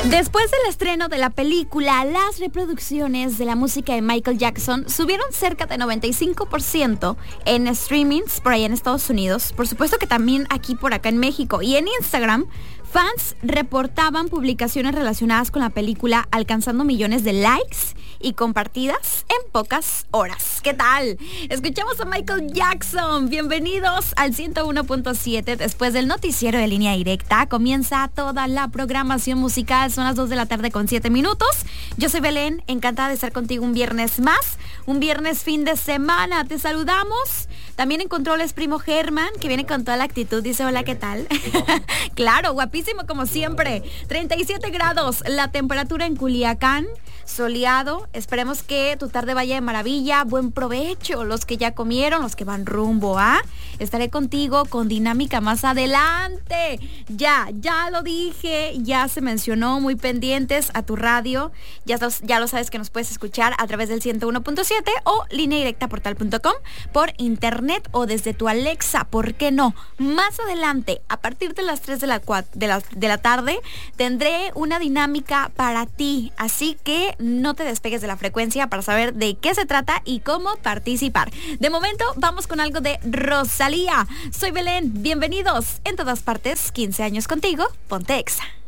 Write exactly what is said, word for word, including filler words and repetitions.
Después del estreno de la película, las reproducciones de la música de Michael Jackson subieron cerca de noventa y cinco por ciento en streamings por allá en Estados Unidos. Por supuesto que también aquí por acá en México. Y en Instagram, fans reportaban publicaciones relacionadas con la película alcanzando millones de likes y compartidas en pocas horas. ¿Qué tal? Escuchamos a Michael Jackson. Bienvenidos al ciento uno punto siete. Después del noticiero de Línea Directa, comienza toda la programación musical. Son las dos de la tarde con siete minutos. Yo soy Belén, encantada de estar contigo un viernes más. Un viernes fin de semana. Te saludamos. También en controles Primo Germán, que viene con toda la actitud. Dice, hola, ¿qué tal? Claro, guapísimo como siempre. treinta y siete grados la temperatura en Culiacán. Soleado, esperemos que tu tarde vaya de maravilla, buen provecho, los que ya comieron, los que van rumbo a, ¿ah? Estaré contigo con dinámica más adelante, ya, ya lo dije, ya se mencionó, muy pendientes a tu radio, ya, ya lo sabes que nos puedes escuchar a través del ciento uno punto siete o línea directa portal punto com, por internet o desde tu Alexa, ¿por qué no? Más adelante, a partir de las tres de la, de la, de la tarde, tendré una dinámica para ti, así que no te despegues de la frecuencia para saber de qué se trata y cómo participar. De momento, vamos con algo de Rosalía. Soy Belén, bienvenidos en todas partes, quince años contigo, ponte Exa.